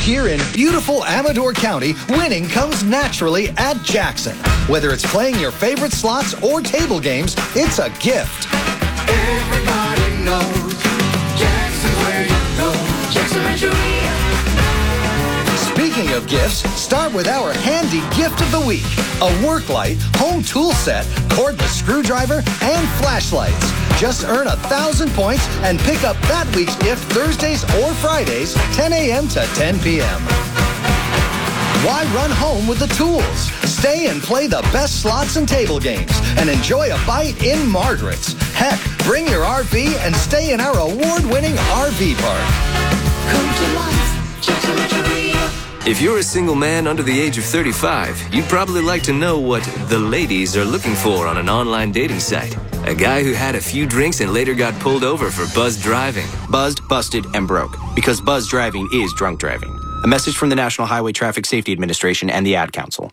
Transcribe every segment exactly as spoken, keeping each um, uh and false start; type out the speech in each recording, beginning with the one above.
here in beautiful Amador County, winning comes naturally at Jackson. Whether it's playing your favorite slots or table games, it's a gift. Everybody knows Jackson's where you go. Jackson Rancheria. Speaking of gifts, start with our handy gift of the week. A work light, home tool set, cordless screwdriver, and flashlights. Just earn a thousand points and pick up that week's gift Thursdays or Fridays, ten a.m. to ten p.m. Why run home with the tools? Stay and play the best slots and table games and enjoy a bite in Margaret's. Heck, bring your R V and stay in our award-winning R V park. Come to life, Jackson Rancheria. If you're a single man under the age of thirty-five, you'd probably like to know what the ladies are looking for on an online dating site. A guy who had a few drinks and later got pulled over for buzzed driving. Buzzed, busted, and broke. Because buzzed driving is drunk driving. A message from the National Highway Traffic Safety Administration and the Ad Council.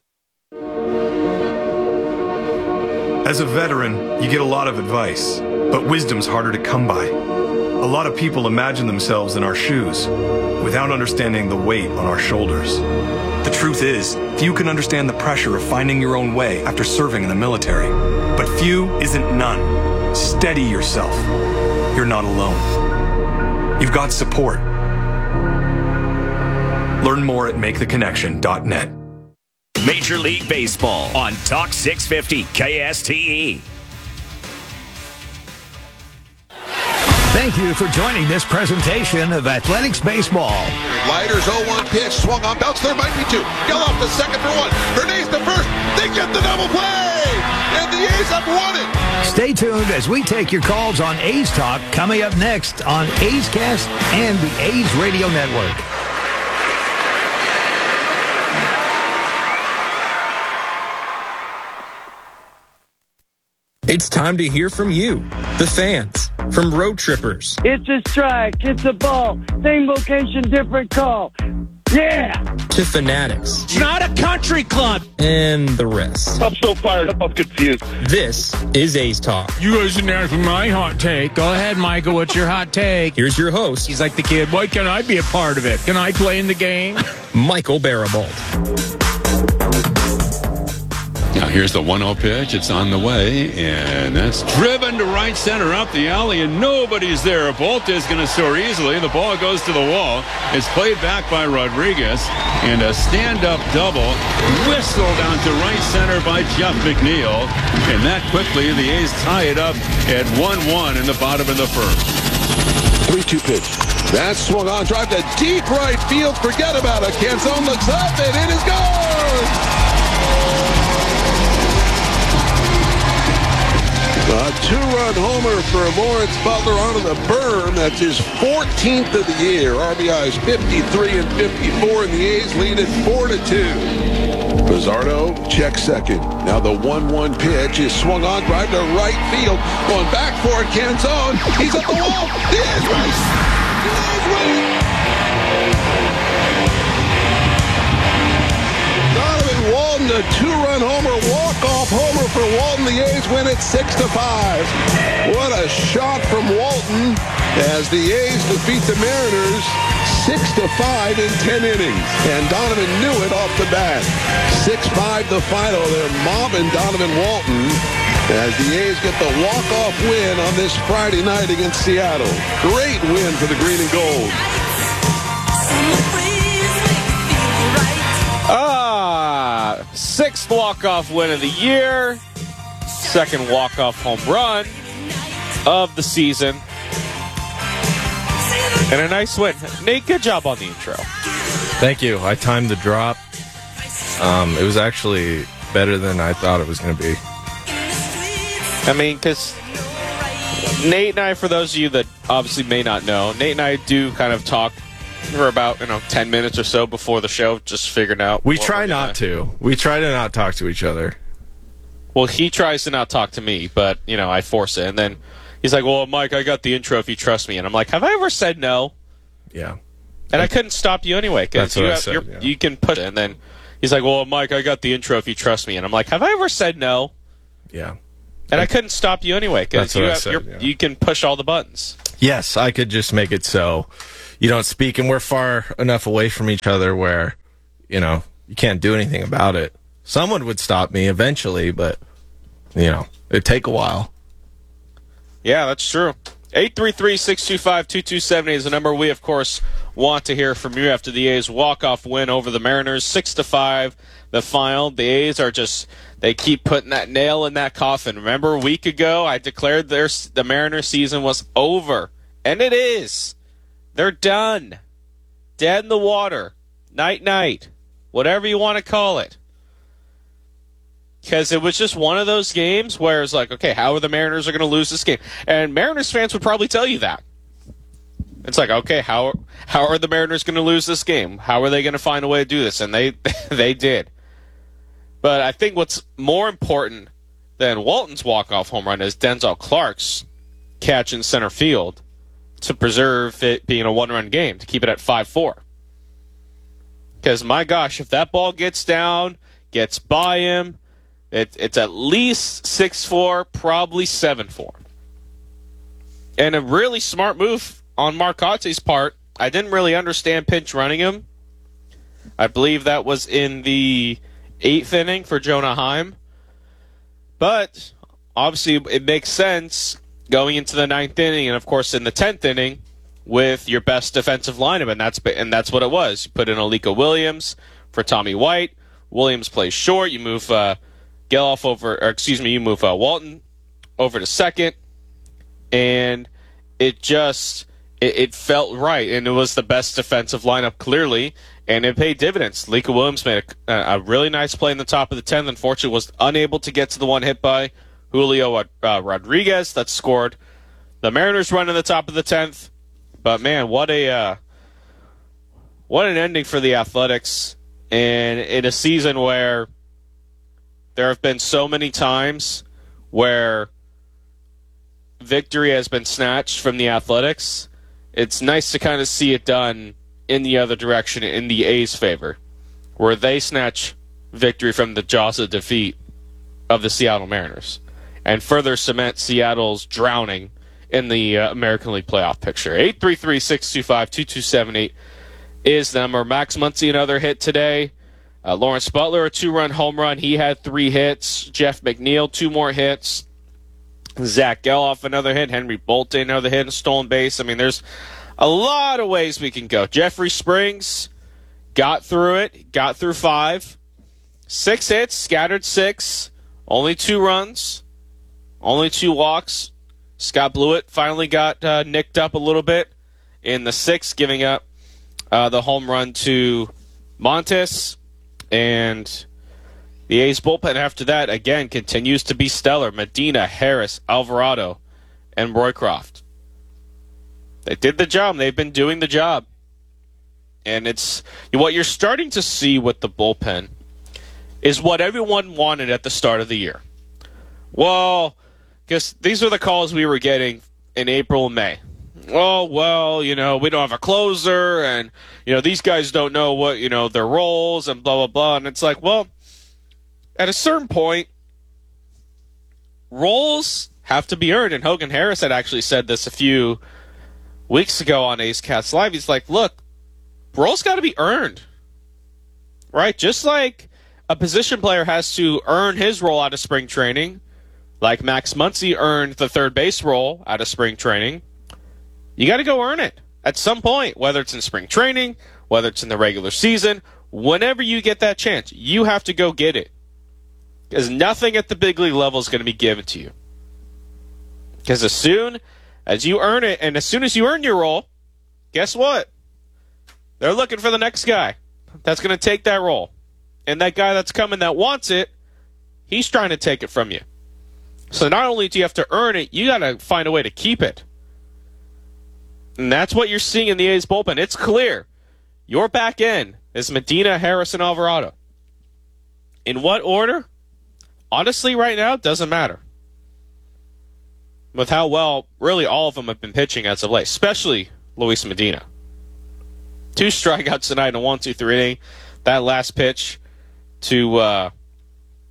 As a veteran, you get a lot of advice, but wisdom's harder to come by. A lot of people imagine themselves in our shoes without understanding the weight on our shoulders. The truth is, few can understand the pressure of finding your own way after serving in the military. But few isn't none. Steady yourself. You're not alone. You've got support. Learn more at make the connection dot net. Major League Baseball on Talk six fifty K S T E. Thank you for joining this presentation of Athletics Baseball. Leiter's oh one pitch, swung on, bounce, there might be two. Geloff to second for one. Bernays to first. They get the double play. And the A's have won it. Stay tuned as we take your calls on A's Talk coming up next on A's Cast and the A's Radio Network. It's time to hear from you, the fans, from road trippers. It's a strike, it's a ball, same location, different call. Yeah! To fanatics. It's not a country club! And the rest. I'm so fired up, I'm confused. This is A's Talk. You guys didn't ask me my hot take. Go ahead, Michael, what's your hot take? Here's your host. He's like the kid, why can't I be a part of it? Can I play in the game? Michael Barabalt. Now here's the one oh pitch. It's on the way, and that's driven to right center up the alley, and nobody's there. Bolt is going to soar easily. The ball goes to the wall. It's played back by Rodriguez, and a stand-up double whistled down to right center by Jeff McNeil, and that quickly the A's tie it up at one one in the bottom of the first. three two pitch. That's swung on, drive to deep right field. Forget about it. Canzone looks up, and it is gone. A two-run homer for Lawrence Butler onto the berm. That's his fourteenth of the year. R B Is fifty-three and fifty-four, and the A's lead it four to two. Pizzardo checks second. Now the one one pitch is swung on, drive to right field. Going back for it, Canzone. He's at the wall. The A's race. The A's win. Donovan Walton, a two-run homer, walk-off homer for Walton. The A's win it six to five. What a shot from Walton as the A's defeat the Mariners six to five in ten innings. And Donovan knew it off the bat. six five the final. They're mobbing Donovan Walton as the A's get the walk-off win on this Friday night against Seattle. Great win for the green and gold. Ah, sixth walk-off win of the year. Second walk-off home run of the season. And a nice win. Nate, good job on the intro. Thank you. I timed the drop. Um, it was actually better than I thought it was going to be. I mean, because Nate and I, for those of you that obviously may not know, Nate and I do kind of talk for about, you know, ten minutes or so before the show, just figuring out. We try not to. We try to not talk to each other. Well, he tries to not talk to me, but, you know, I force it. And then he's like, well, Mike, I got the intro if you trust me. And I'm like, have I ever said no? Yeah. And I couldn't stop you anyway, because you, have, said, yeah. you can put it. And then he's like, well, Mike, I got the intro if you trust me. And I'm like, have I ever said no? Yeah. And I couldn't stop you anyway because That's what you, I have, said, you're, yeah. you can push all the buttons. Yes, I could just make it so you don't speak, and we're far enough away from each other where, you know, you can't do anything about it. Someone would stop me eventually, but, you know, it'd take a while. Yeah, that's true. eight three three, six two five, two two seven eight is the number. We, of course, want to hear from you after the A's walk-off win over the Mariners, six to five, the final. The A's are just, they keep putting that nail in that coffin. Remember a week ago, I declared their, the Mariners season was over, and it is. They're done. Dead in the water. Night-night. Whatever you want to call it. Because it was just one of those games where it's like, okay, how are the Mariners are going to lose this game? And Mariners fans would probably tell you that. It's like, okay, how how are the Mariners going to lose this game? How are they going to find a way to do this? And they they did. But I think what's more important than Walton's walk-off home run is Denzel Clark's catch in center field to preserve it being a one-run game, to keep it at five four. Because, my gosh, if that ball gets down, gets by him, it, it's at least six four, probably seven four. And a really smart move on Marcotte's part. I didn't really understand pinch running him. I believe that was in the eighth inning for Jonah Heim. But, obviously, it makes sense going into the ninth inning and, of course, in the tenth inning with your best defensive lineup, and that's and that's what it was. You put in Alika Williams for Tommy White. Williams plays short. You move uh, Geloff over, or excuse me, you move uh, Walton over to second, and it just it, it felt right, and it was the best defensive lineup clearly, and it paid dividends. Alika Williams made a, a really nice play in the top of the tenth. Unfortunately, was unable to get to the one hit by Julio uh, Rodriguez that scored the Mariners run in the top of the tenth. But man, what a uh, what an ending for the Athletics, and in a season where there have been so many times where victory has been snatched from the Athletics. It's nice to kind of see it done in the other direction, in the A's favor, where they snatch victory from the jaws of defeat of the Seattle Mariners and further cement Seattle's drowning in the uh, American League playoff picture. eight three three, six two five, two two seven eight is the number. Max Muncy, another hit today. Uh, Lawrence Butler, a two-run home run. He had three hits. Jeff McNeil, two more hits. Zach Geloff, another hit. Henry Bolte, another hit and stolen base. I mean, there's a lot of ways we can go. Jeffrey Springs got through it, got through five. Six hits, scattered six. Only two runs. Only two walks. Scott Blewett finally got uh, nicked up a little bit in the sixth, giving up uh, the home run to Montes. And the A's bullpen after that, again, continues to be stellar. Medina, Harris, Alvarado, and Roycroft. They did the job. They've been doing the job. And it's what you're starting to see with the bullpen is what everyone wanted at the start of the year. Well, because these are the calls we were getting in April and May. Oh, well, you know, we don't have a closer, and, you know, these guys don't know what, you know, their roles, and blah, blah, blah. And it's like, well, at a certain point, roles have to be earned. And Hogan Harris had actually said this a few weeks ago on A's Cast Live. He's like, look, roles got to be earned, right? Just like a position player has to earn his role out of spring training, like Max Muncy earned the third base role out of spring training, you got to go earn it at some point, whether it's in spring training, whether it's in the regular season. Whenever you get that chance, you have to go get it. Because nothing at the big league level is going to be given to you. Because as soon as you earn it, and as soon as you earn your role, guess what? They're looking for the next guy that's going to take that role. And that guy that's coming that wants it, he's trying to take it from you. So not only do you have to earn it, you got to find a way to keep it. And that's what you're seeing in the A's bullpen. It's clear. Your back end is Medina, Harris, and Alvarado. In what order? Honestly, right now, it doesn't matter. With how well, really, all of them have been pitching as of late, especially Luis Medina. Two strikeouts tonight in a one two three inning. That last pitch to uh,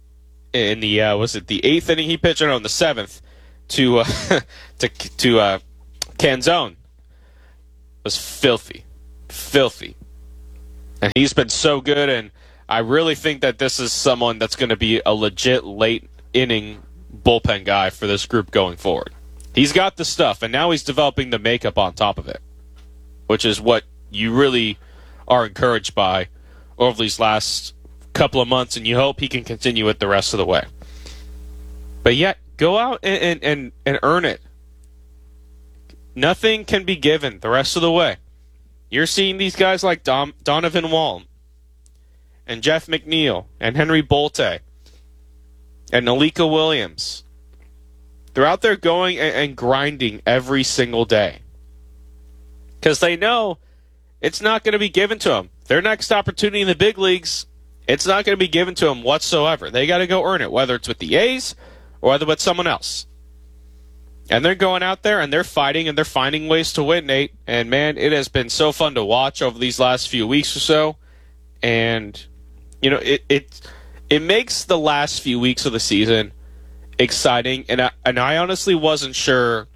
in the uh, was it the eighth inning he pitched? No, in the seventh to uh, to to uh, Canzone was filthy, filthy, and he's been so good. And I really think that this is someone that's going to be a legit late inning bullpen guy for this group going forward. He's got the stuff, and now he's developing the makeup on top of it, which is what you really are encouraged by over these last couple of months, and you hope he can continue it the rest of the way. But yet, go out and, and, and, and earn it. Nothing can be given the rest of the way. You're seeing these guys like Dom, Donovan Walton and Jeff McNeil and Henry Bolte and Nalika Williams. They're out there going and, and grinding every single day because they know it's not going to be given to them. Their next opportunity in the big leagues, it's not going to be given to them whatsoever. They got to go earn it, whether it's with the A's or whether with someone else. And they're going out there and they're fighting and they're finding ways to win, Nate. And, man, it has been so fun to watch over these last few weeks or so. And, you know, it it, it makes the last few weeks of the season exciting. And I, and I honestly wasn't sure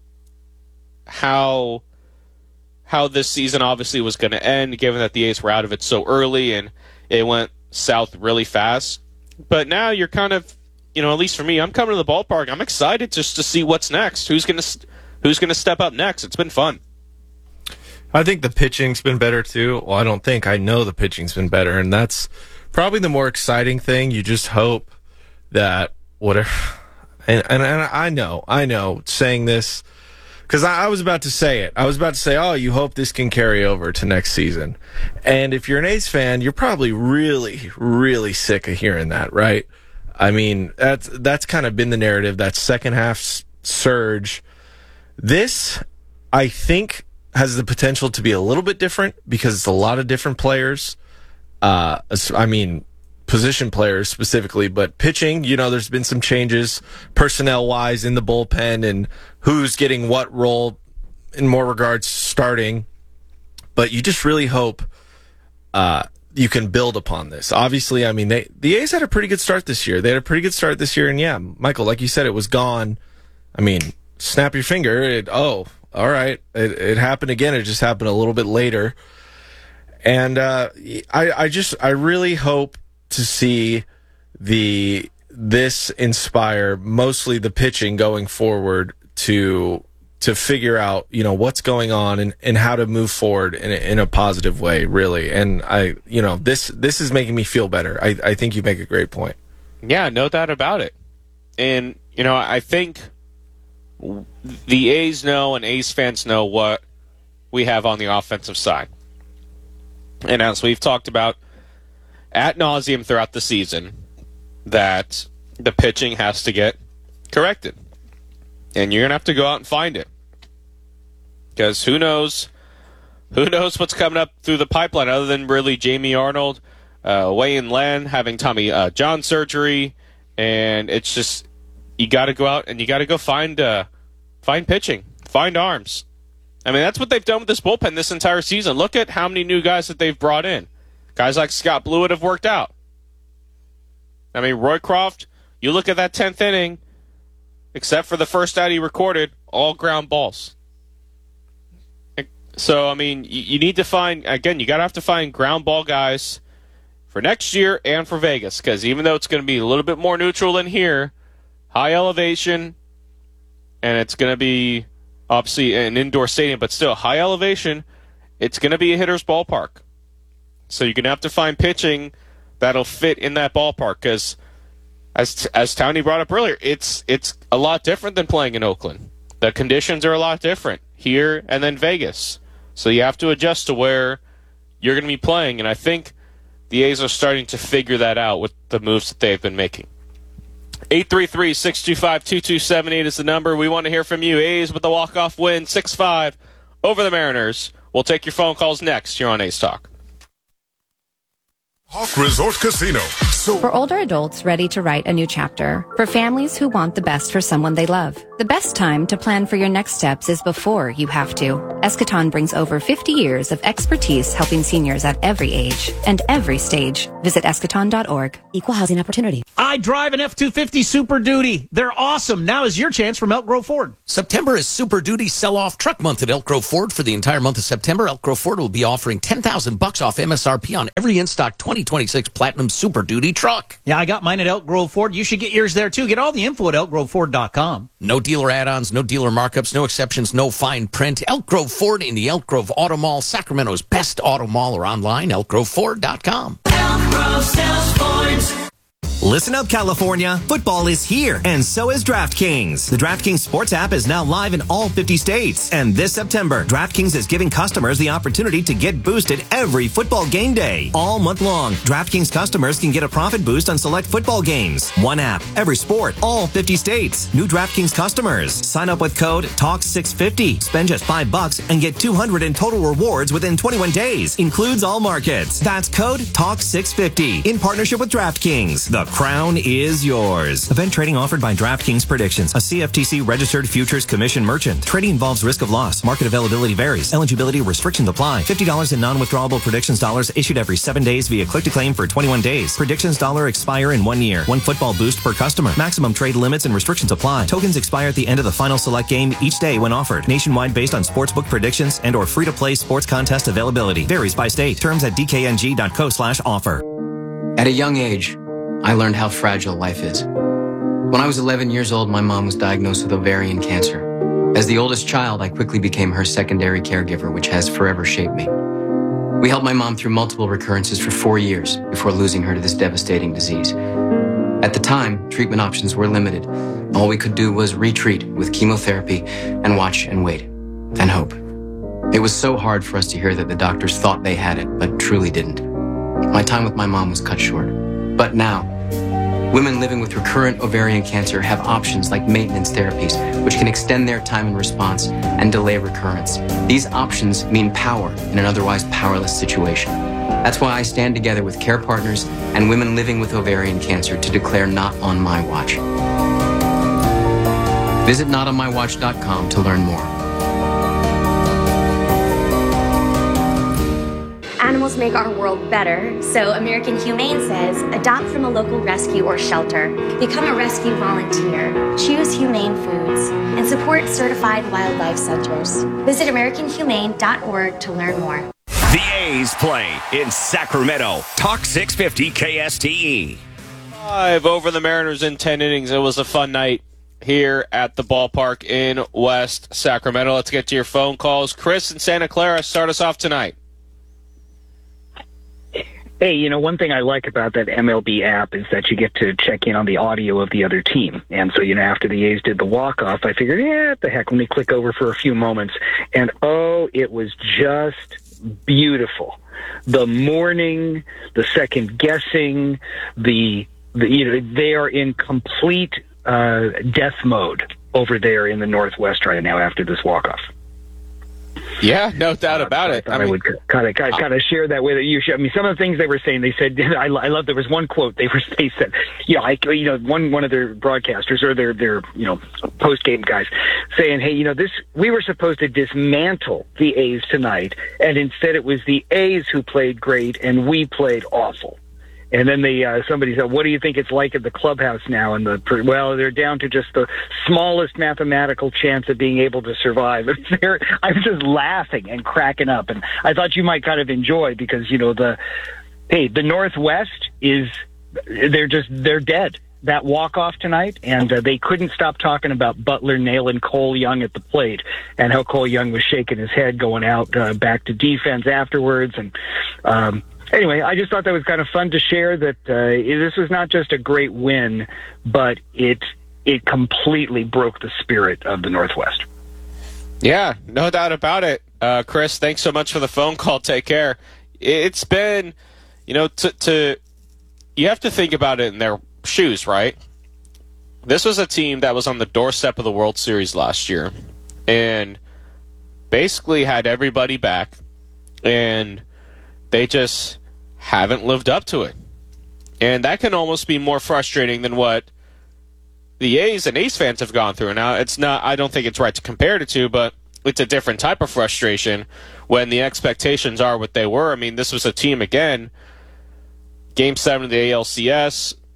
how how this season obviously was going to end, given that the A's were out of it so early and it went south really fast. But now you're kind of, you know, at least for me, I'm coming to the ballpark. I'm excited just to see what's next. Who's going to who's going to step up next? It's been fun. I think the pitching's been better too. Well, I don't think. I know the pitching's been better, and that's probably the more exciting thing. You just hope that whatever, and and, and I know, I know, saying this because I, I was about to say it. I was about to say, oh, you hope this can carry over to next season. And if you're an A's fan, you're probably really, really sick of hearing that, right? I mean, that's that's kind of been the narrative. That second half surge. This, I think, has the potential to be a little bit different because it's a lot of different players. Uh, I mean, position players specifically, but pitching, you know, there's been some changes personnel-wise in the bullpen and who's getting what role in more regards starting. But you just really hope uh, you can build upon this. Obviously, I mean, they the A's had a pretty good start this year. They had a pretty good start this year, and yeah, Michael, like you said, it was gone. I mean, snap your finger. It, oh, all right. It, it happened again. It just happened a little bit later. And uh, I, I just, I really hope to see the this inspire mostly the pitching going forward to to figure out, you know, what's going on and, and how to move forward in a, in a positive way, really. And I, you know, this this is making me feel better. I, I think you make a great point. Yeah, no doubt about it. And, you know, I think the A's know and A's fans know what we have on the offensive side. And as we've talked about ad nauseum throughout the season, that the pitching has to get corrected. And you're going to have to go out and find it. Because who knows who knows what's coming up through the pipeline other than really Jamie Arnold, uh, Wayne Len having Tommy uh, John surgery. And it's just, you got to go out and you got to go find uh, find pitching, find arms. I mean, that's what they've done with this bullpen this entire season. Look at how many new guys that they've brought in. Guys like Scott Blewett have worked out. I mean, Roycroft, you look at that tenth inning, except for the first out he recorded, all ground balls. So, I mean, you, you need to find, again, you got to have to find ground ball guys for next year and for Vegas, because even though it's going to be a little bit more neutral than here, high elevation, and it's going to be obviously an indoor stadium, but still high elevation, it's going to be a hitter's ballpark. So you're going to have to find pitching that'll fit in that ballpark, because as as Tony brought up earlier, it's it's a lot different than playing in Oakland. The conditions are a lot different here and then Vegas. So you have to adjust to where you're going to be playing, and I think the A's are starting to figure that out with the moves that they've been making. eight three three, six two five, two two seven eight is the number. We want to hear from you. A's with the walk-off win, six five over the Mariners. We'll take your phone calls next here on A's Talk. Hawk Resort Casino. So for older adults ready to write a new chapter, for families who want the best for someone they love, the best time to plan for your next steps is before you have to. Eschaton brings over fifty years of expertise helping seniors at every age and every stage. Visit eschaton dot org. Equal housing opportunity. I I drive an F two fifty Super Duty. They're awesome. Now is your chance from Elk Grove Ford. September is Super Duty Sell-Off Truck Month at Elk Grove Ford. For the entire month of September, Elk Grove Ford will be offering ten thousand bucks off M S R P on every in-stock twenty twenty-six Platinum Super Duty truck. Yeah, I got mine at Elk Grove Ford. You should get yours there, too. Get all the info at elk grove ford dot com. No dealer add-ons, no dealer markups, no exceptions, no fine print. Elk Grove Ford in the Elk Grove Auto Mall, Sacramento's best auto mall, or online, elk grove ford dot com. Elk Grove sells Fords. Listen up, California. Football is here, and so is DraftKings. The DraftKings Sports app is now live in all fifty states. And this September, DraftKings is giving customers the opportunity to get boosted every football game day. All month long, DraftKings customers can get a profit boost on select football games. One app, every sport, all fifty states. New DraftKings customers. Sign up with code talk six fifty. Spend just five bucks and get two hundred in total rewards within twenty-one days. Includes all markets. That's code talk six fifty. In partnership with DraftKings. The crown is yours. Event trading offered by DraftKings Predictions, a C F T C registered futures commission merchant. Trading involves risk of loss. Market availability varies. Eligibility restrictions apply. fifty dollars in non-withdrawable predictions dollars issued every seven days via click to claim for twenty-one days. Predictions dollar expire in one year. One football boost per customer. Maximum trade limits and restrictions apply. Tokens expire at the end of the final select game each day when offered. Nationwide based on sportsbook predictions and or free-to-play sports contest availability. Varies by state. Terms at d k n g dot co slash offer. At a young age, I learned how fragile life is. When I was eleven years old, my mom was diagnosed with ovarian cancer. As the oldest child, I quickly became her secondary caregiver, which has forever shaped me. We helped my mom through multiple recurrences for four years before losing her to this devastating disease. At the time, treatment options were limited. All we could do was retreat with chemotherapy and watch and wait and hope. It was so hard for us to hear that the doctors thought they had it, but truly didn't. My time with my mom was cut short. But now, women living with recurrent ovarian cancer have options like maintenance therapies, which can extend their time in response and delay recurrence. These options mean power in an otherwise powerless situation. That's why I stand together with care partners and women living with ovarian cancer to declare Not on My Watch. Visit not on my watch dot com to learn more. Animals make our world better, so American Humane says, adopt from a local rescue or shelter, become a rescue volunteer, choose humane foods, and support certified wildlife centers. Visit american humane dot org to learn more. The A's play in Sacramento. Talk six fifty K S T E. Five over the Mariners in ten innings. It was a fun night here at the ballpark in West Sacramento. Let's get to your phone calls. Chris in Santa Clara, start us off tonight. Hey, you know, one thing I like about that M L B app is that you get to check in on the audio of the other team. And so, you know, after the A's did the walk-off, I figured, yeah, what the heck, let me click over for a few moments. And, oh, it was just beautiful. The mourning, the second-guessing, the, the, you know, they are in complete uh, death mode over there in the Northwest right now after this walk-off. Yeah, no doubt about uh, it. I, I, mean, I would kind of, kind of, kind of share that with you. I mean, some of the things they were saying, they said, I, I love. There was one quote they were they said, you know, I, you know, one one of their broadcasters or their their you know post game guys saying, hey, you know, this we were supposed to dismantle the A's tonight, and instead it was the A's who played great and we played awful. And then they, uh, somebody said, what do you think it's like at the clubhouse now? And the, well, they're down to just the smallest mathematical chance of being able to survive. I was just laughing and cracking up. And I thought you might kind of enjoy because, you know, the, hey, the Northwest is, they're just, they're dead. That walk-off tonight, and uh, they couldn't stop talking about Butler nailing Cole Young at the plate and how Cole Young was shaking his head going out uh, back to defense afterwards. And, um, Anyway, I just thought that was kind of fun to share that uh, this was not just a great win, but it it completely broke the spirit of the Northwest. Yeah, no doubt about it. Uh, Chris, thanks so much for the phone call. Take care. It's been, you know, to, to you have to think about it in their shoes, right? This was a team that was on the doorstep of the World Series last year and basically had everybody back, and they just haven't lived up to it. And that can almost be more frustrating than what the A's and A's fans have gone through. Now, it's not, I don't think it's right to compare the two, but it's a different type of frustration when the expectations are what they were. I mean, this was a team, again, Game seven of the A L C S,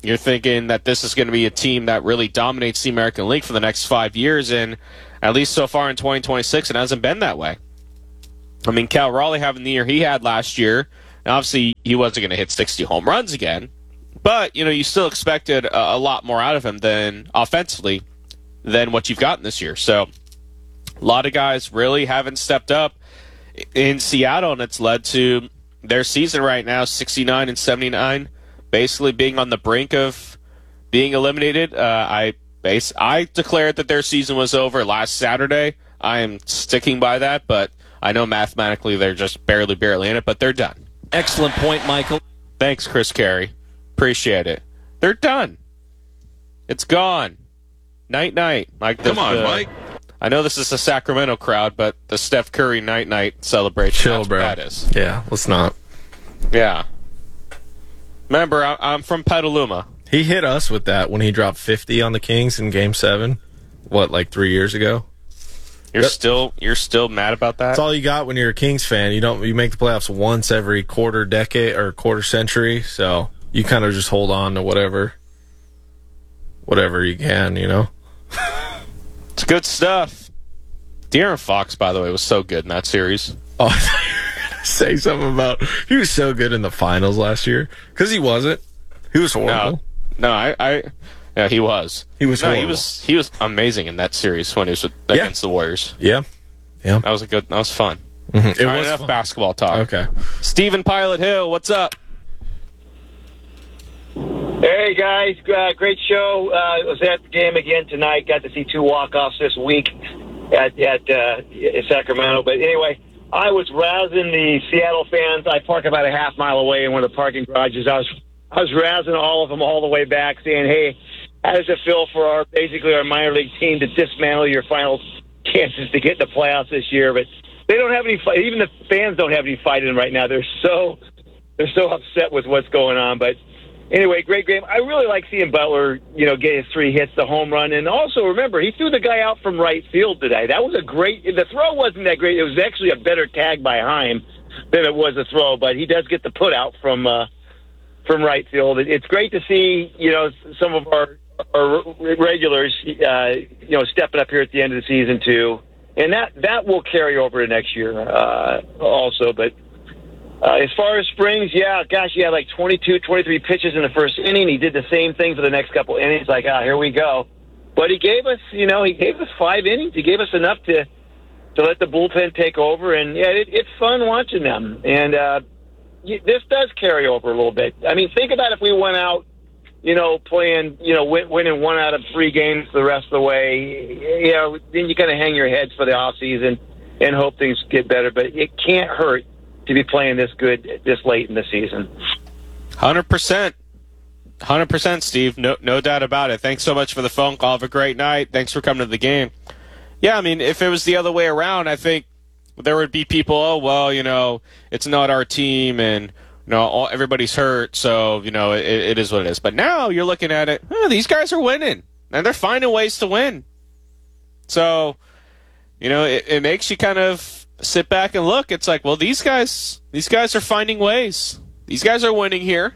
you're thinking that this is going to be a team that really dominates the American League for the next five years, and at least so far in twenty twenty-six, it hasn't been that way. I mean, Cal Raleigh having the year he had last year, and obviously he wasn't going to hit sixty home runs again, but, you know, you still expected a, a lot more out of him than offensively than what you've gotten this year. So a lot of guys really haven't stepped up in Seattle, and it's led to their season right now, sixty-nine and seventy-nine, basically being on the brink of being eliminated. Uh, I base I declared that their season was over last Saturday. I am sticking by that, but I know mathematically they're just barely, barely in it, but they're done. Excellent point, Michael. Thanks, Chris Carey. Appreciate it. They're done. It's gone. Night, night. Like Come the, on, the, Mike. I know this is a Sacramento crowd, but the Steph Curry night, night celebration. Chill, that's bro. what that is. Yeah, let's not. Yeah. Remember, I- I'm from Petaluma. He hit us with that when he dropped fifty on the Kings in Game Seven. What, like three years ago? You're Yep. still you're still mad about that? That's all you got when you're a Kings fan. You don't you make the playoffs once every quarter decade or quarter century, so you kind of just hold on to whatever, whatever you can, you know. It's good stuff. De'Aaron Fox, by the way, was so good in that series. Oh, I thought you were gonna say something about he was so good in the finals last year because he wasn't. He was horrible. No, no, I, I yeah, he was. He was no, horrible. he was he was amazing in that series when he was with, Yeah. against the Warriors. Yeah, yeah, that was a good. That was fun. Mm-hmm. It All right, was enough fun. basketball talk. Okay, Stephen Pilot Hill, what's up? Hey guys, uh, great show. Uh, was at the game again tonight. Got to see two walk-offs this week at at uh, Sacramento. But anyway, I was razzing the Seattle fans. I park about a half mile away in one of the parking garages. I was I was razzing all of them all the way back, saying, "Hey, how does it feel for our basically our minor league team to dismantle your final chances to get in the playoffs this year?" But they don't have any fight. Even the fans don't have any fight in them right now. They're so they're so upset with what's going on. But anyway, great game. I really like seeing Butler, you know, get his three hits, the home run. And also, remember, he threw the guy out from right field today. That was a great – the throw wasn't that great. It was actually a better tag by Heim than it was a throw. But he does get the put out from uh, from right field. It, it's great to see, you know, some of our, our regulars, uh, you know, stepping up here at the end of the season, too. And that, that will carry over to next year uh, also. But Uh, as far as Springs, yeah, gosh, he had like twenty-two, twenty-three pitches in the first inning. He did the same thing for the next couple innings, like, ah, here we go. But he gave us, you know, he gave us five innings. He gave us enough to to let the bullpen take over. And, yeah, it, it's fun watching them. And uh, y- this does carry over a little bit. I mean, think about if we went out, you know, playing, you know, win- winning one out of three games the rest of the way. You know, then you kind of hang your heads for the offseason and hope things get better. But it can't hurt to be playing this good this late in the season. one hundred percent. one hundred percent, Steve. No no doubt about it. Thanks so much for the phone call. Have a great night. Thanks for coming to the game. Yeah, I mean, if it was the other way around, I think there would be people, oh, well, you know, it's not our team and, you know, all, everybody's hurt, so, you know, it, it is what it is. But now you're looking at it, oh, these guys are winning, and they're finding ways to win. So, you know, it, it makes you kind of sit back and look. It's like, well, these guys, these guys are finding ways. These guys are winning here.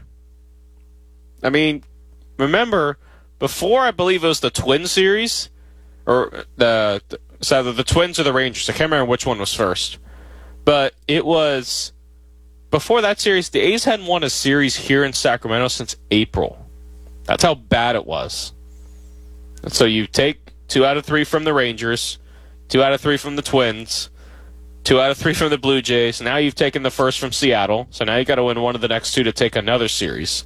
I mean, remember, before I believe it was the Twins series, or the, the it's either the Twins or the Rangers. I can't remember which one was first. But it was, before that series, the A's hadn't won a series here in Sacramento since April. That's how bad it was. And so you take two out of three from the Rangers, two out of three from the Twins, two out of three from the Blue Jays. Now you've taken the first from Seattle. So now you got to win one of the next two to take another series.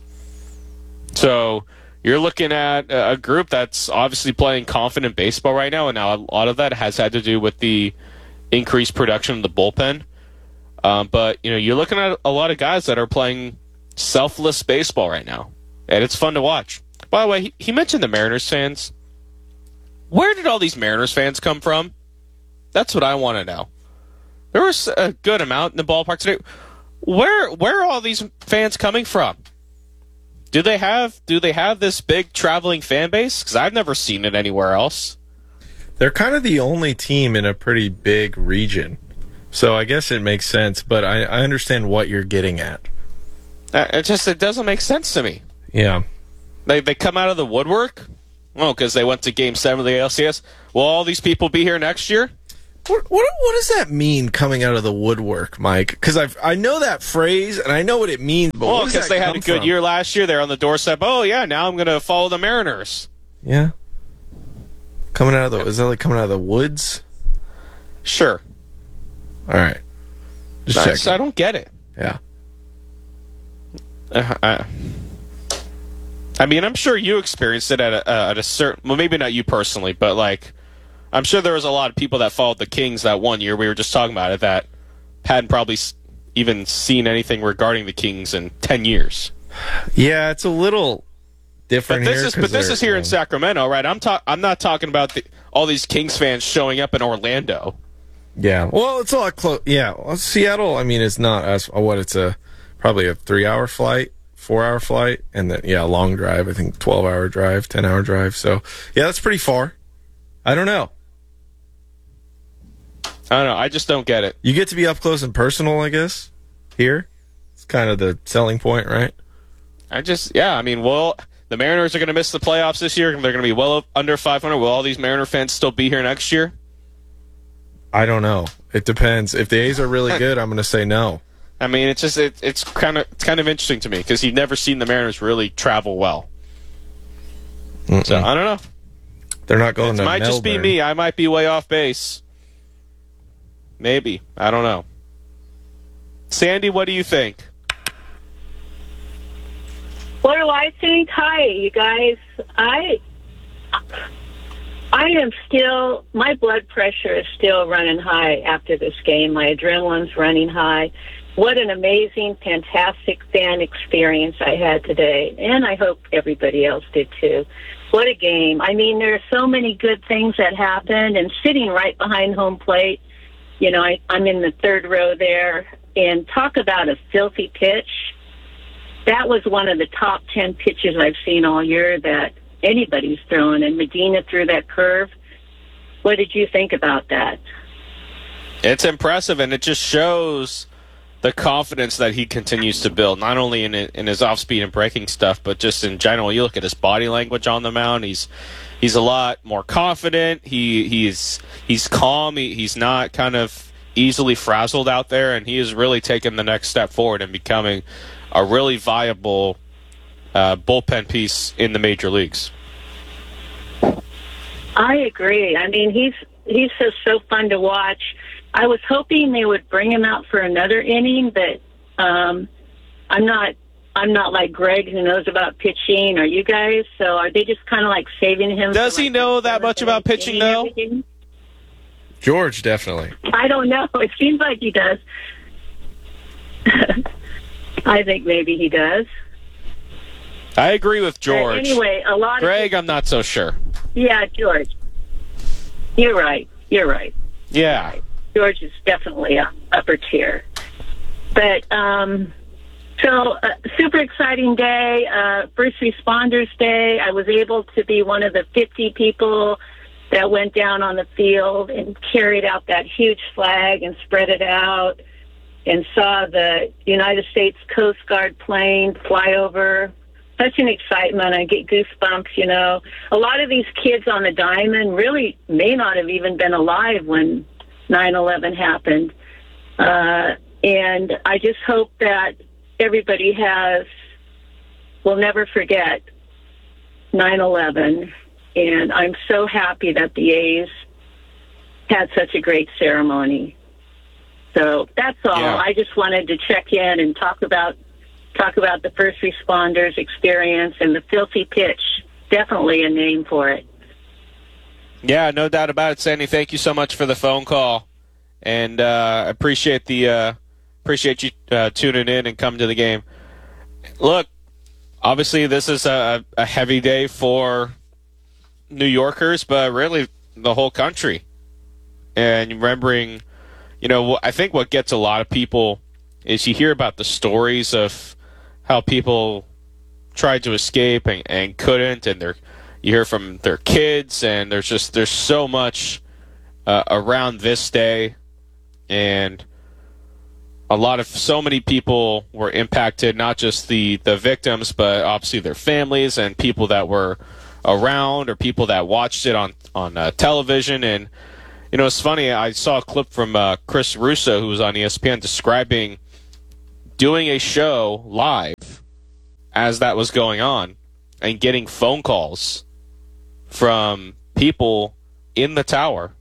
So you're looking at a group that's obviously playing confident baseball right now. And now a lot of that has had to do with the increased production of the bullpen. Um, but, you know, you're looking at a lot of guys that are playing selfless baseball right now. And it's fun to watch. By the way, he, he mentioned the Mariners fans. Where did all these Mariners fans come from? That's what I want to know. There was a good amount in the ballpark today. Where where are all these fans coming from? Do they have do they have this big traveling fan base? Because I've never seen it anywhere else. They're kind of the only team in a pretty big region, so I guess it makes sense. But I, I understand what you're getting at. Uh, it just it doesn't make sense to me. Yeah, They they come out of the woodwork? Well, because they went to Game seven of the A L C S. Will all these people be here next year? What, what what does that mean, coming out of the woodwork, Mike? Because I I know that phrase, and I know what it means. But well, because they had a good from? year last year. They're on the doorstep. Oh, yeah, now I'm going to follow the Mariners. Yeah. Coming out of the... Is that like coming out of the woods? Sure. All right. Just I, check. just, I don't get it. Yeah. Uh, I, I mean, I'm sure you experienced it at a, uh, at a certain... Well, maybe not you personally, but, like, I'm sure there was a lot of people that followed the Kings that one year. We were just talking about it, that hadn't probably even seen anything regarding the Kings in ten years. Yeah, it's a little different but this here. Is, but this is here in Sacramento, right? I'm, ta- I'm not talking about the, all these Kings fans showing up in Orlando. Yeah, well, it's a lot close. Yeah, well, Seattle, I mean, it's not as... What, it's a probably a three-hour flight, four-hour flight, and then, yeah, long drive. I think twelve-hour drive, ten-hour drive. So, yeah, that's pretty far. I don't know. I don't know. I just don't get it. You get to be up close and personal, I guess, here. It's kind of the selling point, right? I just, yeah, I mean, well, the Mariners are going to miss the playoffs this year. They're going to be well under five hundred. Will all these Mariner fans still be here next year? I don't know. It depends. If the A's are really good, I'm going to say no. I mean, it's just it, it's kind of it's kind of interesting to me because you've never seen the Mariners really travel well. Mm-mm. So I don't know. They're not going it to might Melbourne. just be me. I might be way off base. Maybe. I don't know. Sandy, what do you think? What do I think? Hi, you guys. I I am still, my blood pressure is still running high after this game. My adrenaline's running high. What an amazing, fantastic fan experience I had today. And I hope everybody else did too. What a game. I mean, there are so many good things that happened, and sitting right behind home plate, you know, I, I'm in the third row there, and talk about a filthy pitch. That was one of the top ten pitches I've seen all year that anybody's throwing, and Medina threw that curve. What did you think about that? It's impressive, and it just shows the confidence that he continues to build, not only in in his off-speed and breaking stuff, but just in general. You look at his body language on the mound. He's he's a lot more confident. He he's he's calm. He, he's not kind of easily frazzled out there, and he has really taken the next step forward and becoming a really viable uh, bullpen piece in the major leagues. I agree. I mean, he's he's just so fun to watch. I was hoping they would bring him out for another inning, but um, I'm not. I'm not like Greg, who knows about pitching, or you guys. So are they just kind of like saving him? Does for, he like, know that much about pitching, though? Everything? George, definitely. I don't know. It seems like he does. I think maybe he does. I agree with George. Uh, anyway, a lot Greg, of I'm not so sure. Yeah, George. You're right. You're right. Yeah. George is definitely a upper tier. But, um, so, uh, super exciting day, uh, First Responders Day. I was able to be one of the fifty people that went down on the field and carried out that huge flag and spread it out and saw the United States Coast Guard plane fly over. Such an excitement. I get goosebumps, you know. A lot of these kids on the diamond really may not have even been alive when nine eleven happened. Uh, and I just hope that everybody has, will never forget nine eleven. And I'm so happy that the A's had such a great ceremony. So that's all. Yeah. I just wanted to check in and talk about talk about the first responders experience and the filthy pitch. Definitely a name for it. Yeah, no doubt about it, Sandy. Thank you so much for the phone call, and uh, appreciate the uh, appreciate you uh, tuning in and coming to the game. Look, obviously this is a, a heavy day for New Yorkers, but really the whole country. And remembering, you know, I think what gets a lot of people is you hear about the stories of how people tried to escape and, and couldn't, and they're you hear from their kids, and there's just there's so much uh, around this day. And a lot of so many people were impacted, not just the, the victims, but obviously their families and people that were around or people that watched it on, on uh, television. And, you know, it's funny, I saw a clip from uh, Chris Russo, who was on E S P N, describing doing a show live as that was going on and getting phone calls from people in the tower.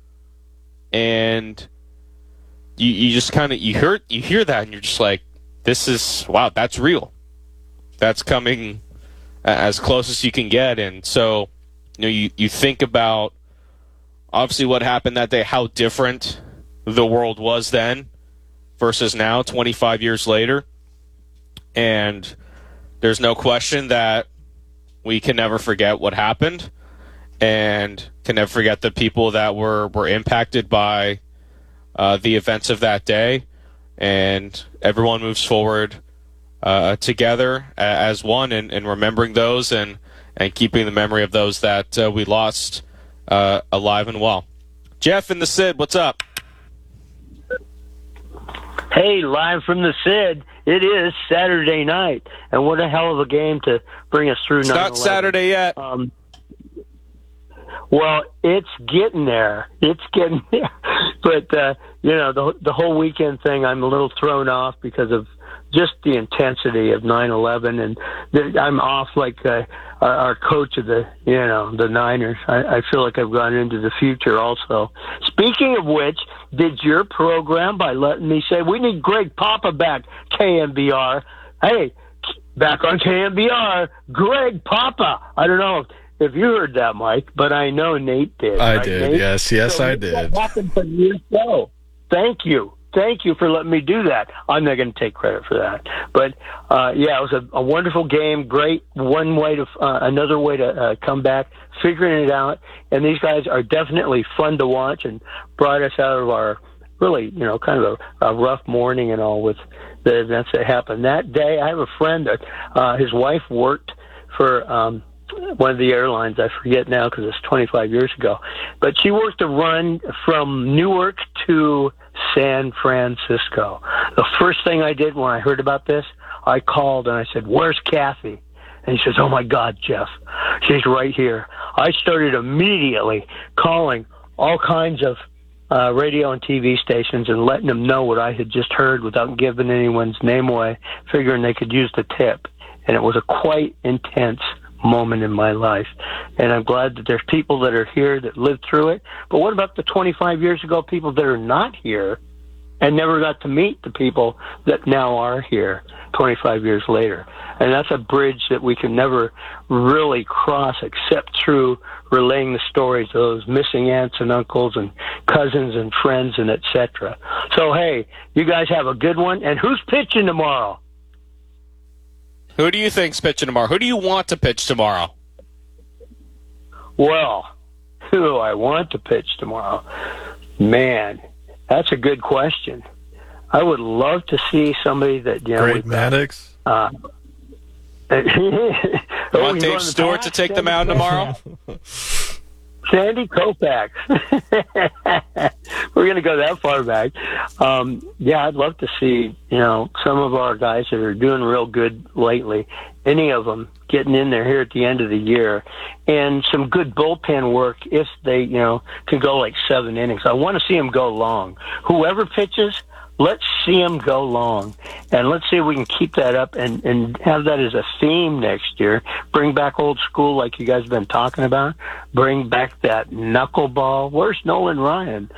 And you, you just kind of, you hear, you hear that and you're just like, this is, wow, that's real. That's coming as close as you can get. And so, you know, you, you think about obviously what happened that day, how different the world was then versus now, twenty-five years later. And there's no question that we can never forget what happened and can never forget the people that were, were impacted by uh, the events of that day. And everyone moves forward uh, together as one and, and remembering those and, and keeping the memory of those that uh, we lost uh, alive and well. Jeff in the S I D, what's up? Hey, live from the S I D. It is Saturday night, and what a hell of a game to bring us through. It's not Saturday yet. Um, well, it's getting there. It's getting there. But, uh, you know, the the whole weekend thing, I'm a little thrown off because of just the intensity of nine eleven, and the, I'm off like uh, our, our coach of the, you know, the Niners. I, I feel like I've gone into the future also. Speaking of which, did your program by letting me say, we need Greg Papa back, K M B R. Hey, back on K M B R, Greg Papa. I don't know if, if you heard that, Mike, but I know Nate did. I right, did, Nate? yes, yes, so I did. What happened from your show? Thank you. Thank you for letting me do that. I'm not going to take credit for that. But, uh, yeah, it was a, a wonderful game. Great. One way to, uh, another way to uh, come back, figuring it out. And these guys are definitely fun to watch and brought us out of our really, you know, kind of a, a rough morning and all with the events that happened that day. I have a friend that, uh, his wife worked for, um, one of the airlines. I forget now because it's twenty-five years ago, but she worked a run from Newark to San Francisco. The first thing I did when I heard about this, I called and I said, "Where's Kathy?" And he says, "Oh my God, Jeff, she's right here." I started immediately calling all kinds of uh, radio and T V stations and letting them know what I had just heard without giving anyone's name away, figuring they could use the tip. And it was a quite intense moment in my life. And I'm glad that there's people that are here that lived through it. But what about the twenty-five years ago people that are not here and never got to meet the people that now are here twenty-five years later? And that's a bridge that we can never really cross except through relaying the stories of those missing aunts and uncles and cousins and friends and et cetera. So, hey, you guys have a good one. And who's pitching tomorrow? Who do you think's pitching tomorrow? Who do you want to pitch tomorrow? Well, who do I want to pitch tomorrow? Man, that's a good question. I would love to see somebody that, you know, Great Maddox. Uh, you want Dave Stewart to take the mound tomorrow? Sandy Koufax. We're going to go that far back. Um, yeah, I'd love to see, you know, some of our guys that are doing real good lately, any of them getting in there here at the end of the year, and some good bullpen work if they, you know, can go like seven innings. I want to see them go long. Whoever pitches, let's see them go long, and let's see if we can keep that up and, and have that as a theme next year. Bring back old school like you guys have been talking about. Bring back that knuckleball. Where's Nolan Ryan?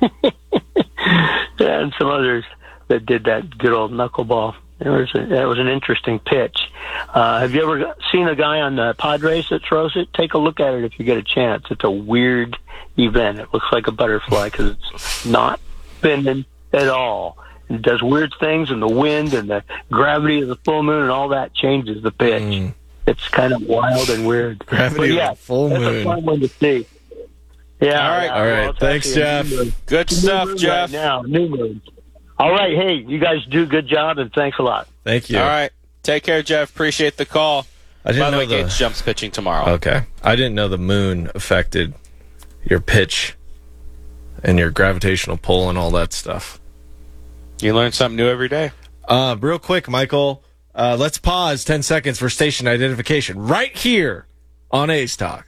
And some others that did that good old knuckleball. It was a, that was an interesting pitch. Uh, have you ever seen a guy on the Padres that throws it? Take a look at it if you get a chance. It's a weird event. It looks like a butterfly because it's not bending at all. It does weird things, and the wind and the gravity of the full moon and all that changes the pitch. Mm. It's kind of wild and weird. Gravity but yeah, of the full that's moon. a fun one to see. Yeah. All right. Yeah, all right. well, Thanks, Jeff. Good new stuff, moon Jeff. Right now, new moon. All right. Hey, you guys do a good job, and thanks a lot. Thank you. All right. Take care, Jeff. Appreciate the call. I didn't By the know way, the... Gates Jumps pitching tomorrow. Okay. I didn't know the moon affected your pitch and your gravitational pull and all that stuff. You learn something new every day. Uh, real quick, Michael, uh, let's pause ten seconds for station identification right here on A's Talk.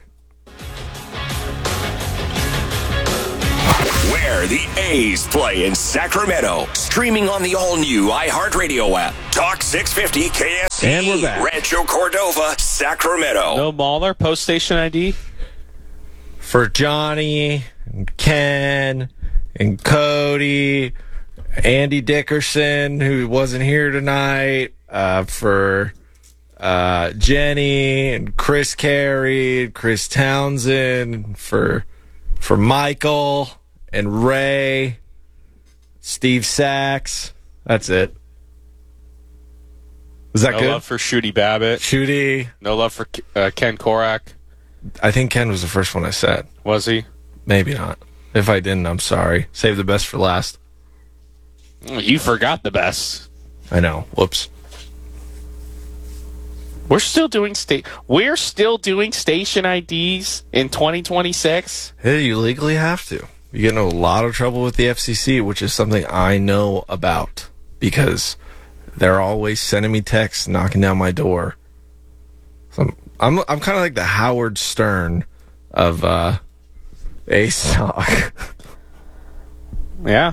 Where the A's play in Sacramento. Streaming on the all-new iHeartRadio app. Talk six fifty K S C. And we're back. Rancho Cordova, Sacramento. No Mahler, post station I D? For Johnny, and Ken, and Cody, Andy Dickerson, who wasn't here tonight, uh, for uh, Jenny, and Chris Carey, Chris Townsend, for for Michael, and Ray, Steve Sachs. That's it. Was that no good? No love for Shooty Babbitt. Shooty. No love for uh, Ken Korak. I think Ken was the first one I said. Was he? Maybe not. If I didn't, I'm sorry. Save the best for last. You forgot the best. I know. Whoops. We're still doing sta- We're still doing station I Ds in twenty twenty-six. Hey, you legally have to. You get in a lot of trouble with the F C C, which is something I know about because they're always sending me texts, knocking down my door. So I'm I'm, I'm kind of like the Howard Stern of uh, A's Talk. Yeah.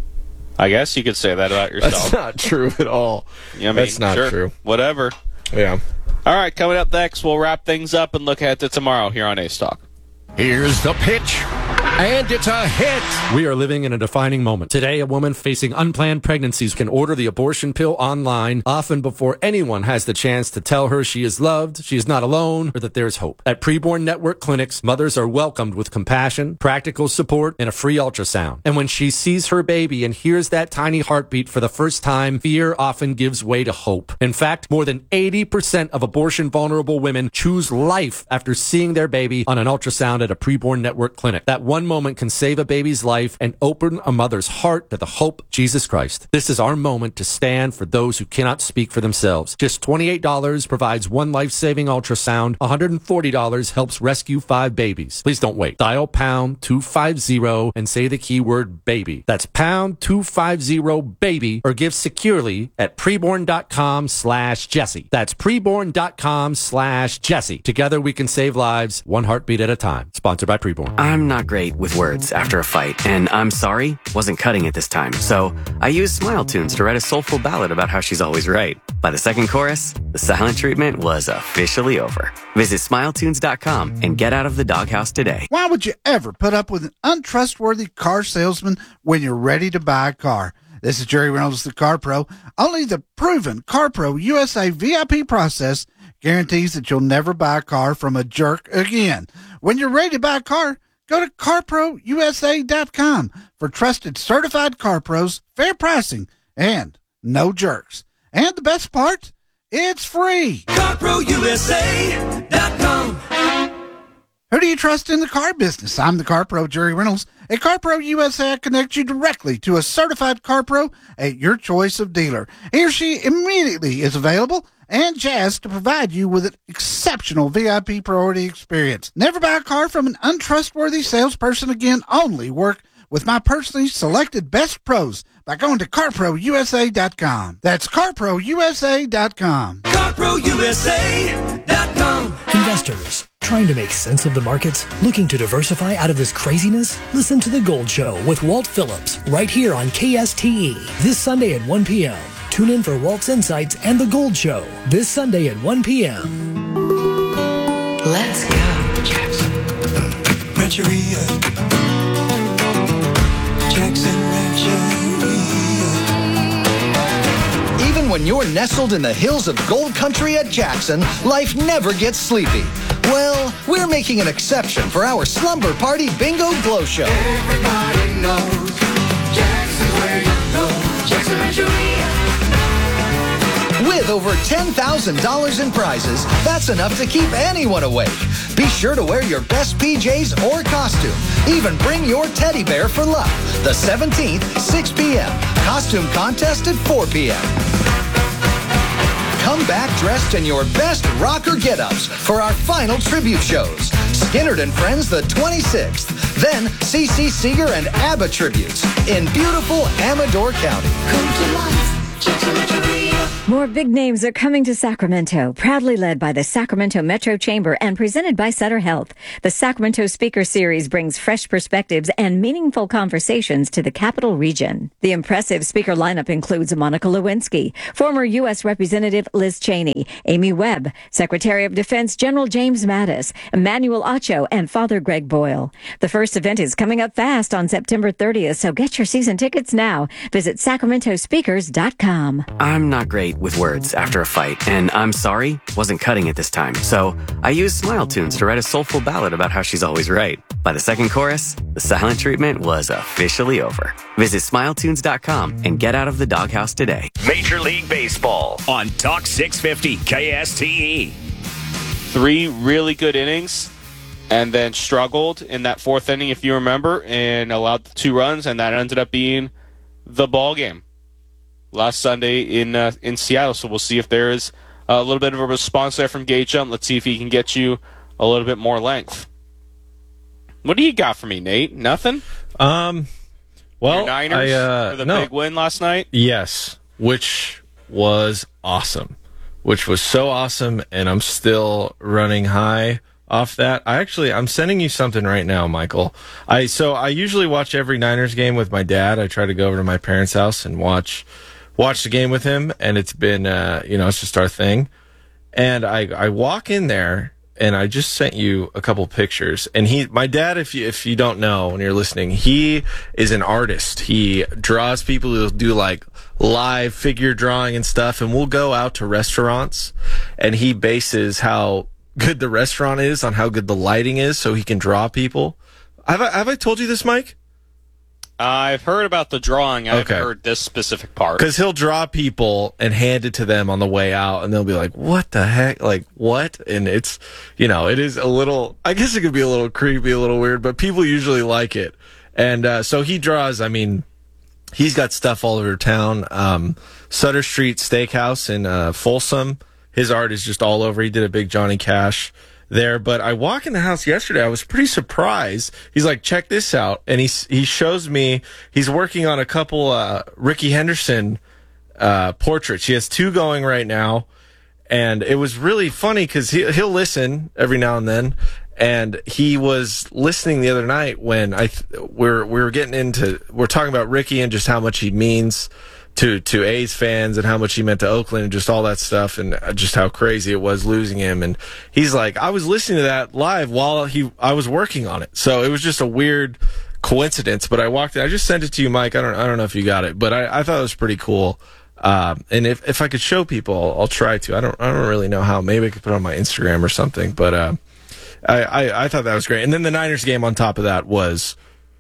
I guess you could say that about yourself. That's not true at all. Yeah, I mean, That's not sure. true. Whatever. Yeah. All right, coming up next, we'll wrap things up and look ahead to tomorrow here on A's Talk. Here's the pitch. And it's a hit. We are living in a defining moment. Today, a woman facing unplanned pregnancies can order the abortion pill online, often before anyone has the chance to tell her she is loved, she is not alone, or that there is hope. At Preborn Network clinics, mothers are welcomed with compassion, practical support, and a free ultrasound. And when she sees her baby and hears that tiny heartbeat for the first time, fear often gives way to hope. In fact, more than eighty percent of abortion-vulnerable women choose life after seeing their baby on an ultrasound at a Preborn Network clinic. That one moment can save a baby's life and open a mother's heart to the hope of Jesus Christ. This is our moment to stand for those who cannot speak for themselves. Just twenty-eight dollars provides one life-saving ultrasound. one hundred forty dollars helps rescue five babies. Please don't wait. Dial pound two fifty and say the keyword baby. That's pound two fifty baby or give securely at preborn.com slash Jesse. That's preborn.com slash Jesse. Together we can save lives one heartbeat at a time. Sponsored by Preborn. I'm not great with words after a fight, and I'm sorry wasn't cutting it this time. So I used Smile Tunes to write a soulful ballad about how she's always right. By the second chorus, the silent treatment was officially over. Visit smile tunes dot com and get out of the doghouse today. Why would you ever put up with an untrustworthy car salesman when you're ready to buy a car? This is Jerry Reynolds, the Car Pro. Only the proven CarPro U S A V I P process guarantees that you'll never buy a car from a jerk again. When you're ready to buy a car, go to car pro u s a dot com for trusted certified car pros, fair pricing, and no jerks. And the best part, it's free. car pro u s a dot com. Who do you trust in the car business? I'm the Car Pro, Jerry Reynolds. At CarPro U S A, I connect you directly to a certified car pro at your choice of dealer. He or she immediately is available and jazzed to provide you with an exceptional V I P priority experience. Never buy a car from an untrustworthy salesperson again. Only work with my personally selected best pros by going to car pro u s a dot com. That's car pro u s a dot com. car pro u s a dot com. Investors trying to make sense of the markets, looking to diversify out of this craziness? Listen to The Gold Show with Walt Phillips right here on K S T E this Sunday at one p.m. Tune in for Walt's Insights and The Gold Show this Sunday at one p.m. Let's go, Jackson. Rancheria. Jackson Rancheria. Even when you're nestled in the hills of Gold Country at Jackson, life never gets sleepy. Well, we're making an exception for our Slumber Party Bingo Glow Show. Everybody knows Jackson's where you go. Jackson Rancheria. With over ten thousand dollars in prizes, that's enough to keep anyone awake. Be sure to wear your best P Js or costume. Even bring your teddy bear for luck. The seventeenth, six p.m. Costume contest at four p.m. Come back dressed in your best rocker get-ups for our final tribute shows. Skinnerd and Friends the twenty-sixth. Then C C Seeger and ABBA tributes in beautiful Amador County. More big names are coming to Sacramento, proudly led by the Sacramento Metro Chamber and presented by Sutter Health. The Sacramento Speaker Series brings fresh perspectives and meaningful conversations to the capital region. The impressive speaker lineup includes Monica Lewinsky, former U S Representative Liz Cheney, Amy Webb, Secretary of Defense General James Mattis, Emmanuel Acho, and Father Greg Boyle. The first event is coming up fast on September thirtieth, so get your season tickets now. Visit sacramento speakers dot com. I'm not great with words after a fight, and I'm sorry wasn't cutting it this time. So I used Smile Tunes to write a soulful ballad about how she's always right. By the second chorus, the silent treatment was officially over. Visit smile tunes dot com and get out of the doghouse today. Major League Baseball on Talk six fifty K S T E. Three really good innings and then struggled in that fourth inning, if you remember, and allowed the two runs, and that ended up being the ball game last Sunday in uh, in Seattle. So we'll see if there is a little bit of a response there from Gage Jump. Let's see if he can get you a little bit more length. What do you got for me, Nate? Nothing? Um, well, Your Niners I, uh, for the no. big win last night? Yes, which was awesome. Which was so awesome, and I'm still running high off that. I actually, I'm sending you something right now, Michael. I So I usually watch every Niners game with my dad. I try to go over to my parents' house and watch watch the game with him, and it's been, uh, you know, it's just our thing. And I, I walk in there, and I just sent you a couple pictures. And he, my dad, if you if you don't know when you're listening, he is an artist. He draws people who do like live figure drawing and stuff. And we'll go out to restaurants, and he bases how good the restaurant is on how good the lighting is, so he can draw people. Have I have I told you this, Mike? I've heard about the drawing. I've Okay. heard this specific part. Because he'll draw people and hand it to them on the way out, and they'll be like, what the heck? Like, what? And it's, you know, it is a little, I guess it could be a little creepy, a little weird, but people usually like it. And uh, so he draws, I mean, he's got stuff all over town. Um, Sutter Street Steakhouse in uh, Folsom, his art is just all over. He did a big Johnny Cash there. But I walk in the house yesterday, I was pretty surprised. He's like, check this out. And he, he shows me, he's working on a couple uh, Ricky Henderson uh, portraits. He has two going right now. And it was really funny because he, he'll listen every now and then. And he was listening the other night when I th- we're we were getting into, we're talking about Ricky and just how much he means to to A's fans and how much he meant to Oakland and just all that stuff and just how crazy it was losing him. And he's like, I was listening to that live while he I was working on it. So it was just a weird coincidence. But I walked in, I just sent it to you, Mike. I don't I don't know if you got it, but I, I thought it was pretty cool. Um, and if if I could show people, I'll, I'll try to. I don't I don't really know how. Maybe I could put it on my Instagram or something. But uh, I, I I thought that was great. And then the Niners game on top of that was,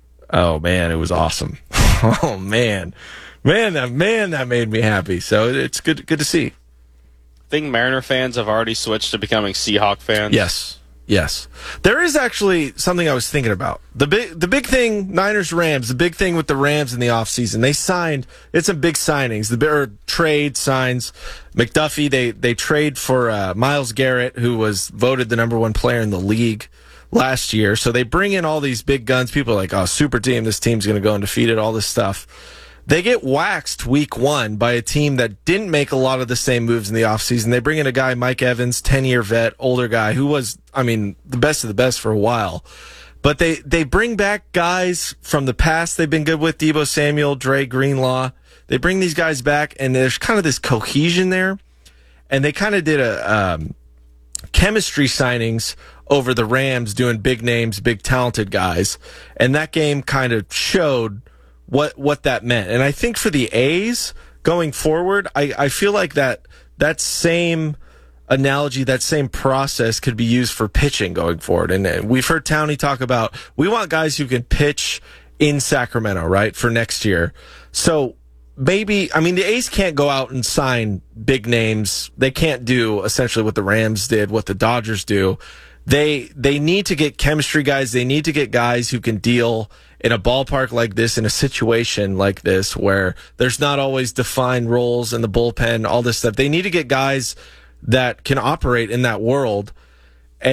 oh man, it was awesome. Oh man. Man, that man, that made me happy. So it's good, good to see. I think Mariner fans have already switched to becoming Seahawk fans. Yes, yes. There is actually something I was thinking about. The big, the big thing, Niners Rams. The big thing with the Rams in the offseason, they signed. It's some big signings. The or trade signs. McDuffie. They they trade for uh, Myles Garrett, who was voted the number one player in the league last year. So they bring in all these big guns. People are like, oh, super team. This team's going to go undefeated. All this stuff. They get waxed week one by a team that didn't make a lot of the same moves in the offseason. They bring in a guy, Mike Evans, ten-year vet, older guy, who was, I mean, the best of the best for a while. But they, they bring back guys from the past they've been good with, Deebo Samuel, Dre Greenlaw. They bring these guys back, and there's kind of this cohesion there. And they kind of did a um, chemistry signings over the Rams, doing big names, big talented guys. And that game kind of showed what what that meant. And I think for the A's going forward, I, I feel like that that same analogy, that same process could be used for pitching going forward. And uh, we've heard Towney talk about, we want guys who can pitch in Sacramento, right, for next year. So maybe, I mean, the A's can't go out and sign big names. They can't do essentially what the Rams did, what the Dodgers do. They they need to get chemistry guys. They need to get guys who can deal in a ballpark like this, in a situation like this, where there's not always defined roles in the bullpen, all this stuff. They need to get guys that can operate in that world. And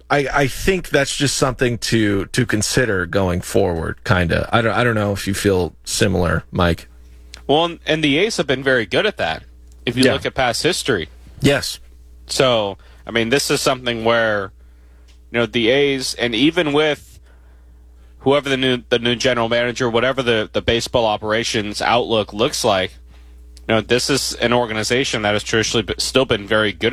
I, I think that's just something to to consider going forward. Kind of. I don't I don't know if you feel similar, Mike. Well, and the A's have been very good at that. If you Yeah. look at past history. Yes. So, I mean, this is something where, you know, the A's, and even with whoever the new the new general manager, whatever the, the baseball operations outlook looks like, you know, this is an organization that has traditionally be- still been very good